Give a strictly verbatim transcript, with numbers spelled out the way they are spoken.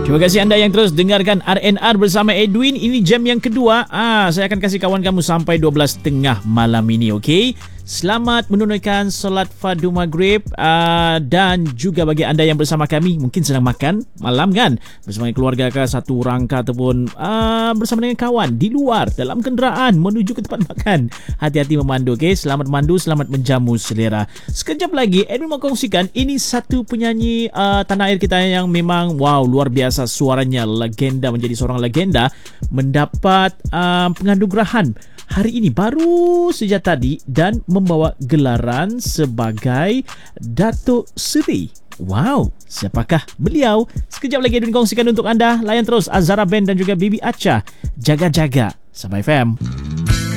Terima kasih anda yang terus dengarkan R and R bersama Edwin. Ini jam yang kedua. Ah, saya akan kasih kawan kamu sampai dua belas tiga puluh malam ini, okey? Selamat menunaikan solat fardu maghrib, uh, dan juga bagi anda yang bersama kami mungkin sedang makan malam kan, bersama keluarga ke satu orang ke, ataupun uh, bersama dengan kawan di luar dalam kenderaan menuju ke tempat makan. Hati-hati memandu, okey? Selamat memandu, selamat menjamu selera. Sekejap lagi Edwin mau kongsikan ini satu penyanyi uh, tanah air kita yang memang wow, luar biasa suaranya, legenda, menjadi seorang legenda, mendapat uh, penganugerahan hari ini baru saja tadi dan membawa gelaran sebagai Datuk Seri. Wow, siapakah beliau? Sekejap lagi Edwin kongsikan untuk anda. Layan terus Azhara Band dan juga Bibi Acha. Jaga-jaga Sabah F M.